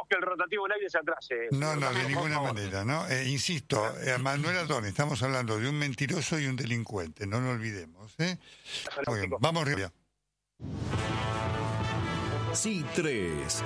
que el rotativo del aire se atrase. No, de ninguna manera, ¿no? Insisto, Manuel Adón, estamos hablando de un mentiroso y un delincuente, no lo olvidemos, ¿eh? Muy bien, vamos arriba. Sí, 3.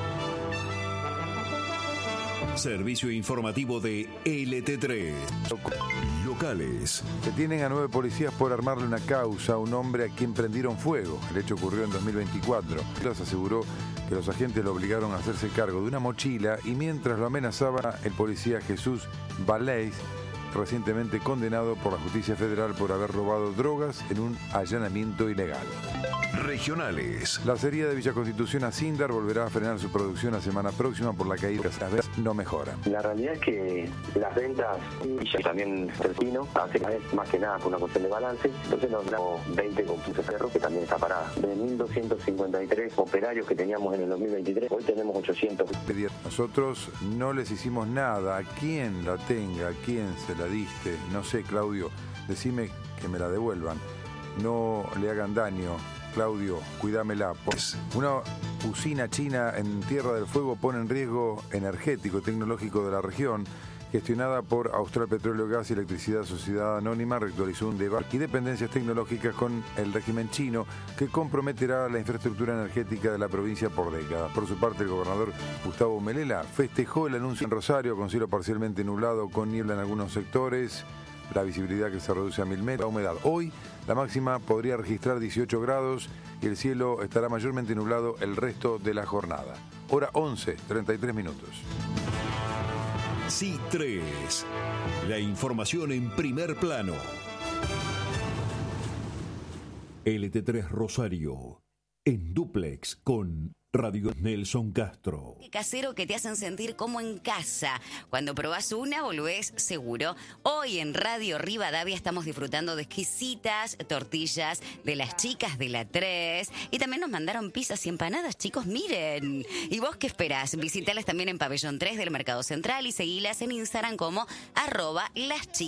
Servicio informativo de LT3. Locales. Detienen a 9 policías por armarle una causa a un hombre a quien prendieron fuego. El hecho ocurrió en 2024. Los aseguró que los agentes lo obligaron a hacerse cargo de una mochila y mientras lo amenazaba, el policía Jesús Valeix, recientemente condenado por la justicia federal por haber robado drogas en un allanamiento ilegal. Regionales. La acería de Villa Constitución a Sindar volverá a frenar su producción la semana próxima por la caída de las ventas no mejoran. La realidad es que las ventas y también el pino hace más que nada por una cuestión de balance. Entonces nos damos 20 con Punce Ferro, que también está parada. De 1.253 operarios que teníamos en el 2023, hoy tenemos 800. Nosotros no les hicimos nada. ¿A quién la tenga? ¿A quién se la diste? No sé, Claudio, decime que me la devuelvan. No le hagan daño. Claudio, cuídamela. Pues una usina china en Tierra del Fuego pone en riesgo energético y tecnológico de la región. Gestionada por Austral Petróleo, Gas y Electricidad Sociedad Anónima, reactualizó un debate y dependencias tecnológicas con el régimen chino que comprometerá la infraestructura energética de la provincia por décadas. Por su parte, el gobernador Gustavo Melela festejó el anuncio en Rosario con cielo parcialmente nublado, con niebla en algunos sectores, la visibilidad que se reduce a 1000 metros, la humedad. Hoy la máxima podría registrar 18 grados y el cielo estará mayormente nublado el resto de la jornada. Hora 11, 33 minutos. Sí, 3. La información en primer plano. LT3 Rosario, en dúplex con Radio Nelson Castro. Casero que te hacen sentir como en casa. Cuando probás una, volvés seguro. Hoy en Radio Rivadavia estamos disfrutando de exquisitas tortillas de las chicas de la 3. Y también nos mandaron pizzas y empanadas, chicos, miren. ¿Y vos qué esperás? Visitalas también en Pabellón 3 del Mercado Central y seguilas en Instagram como @laschicas.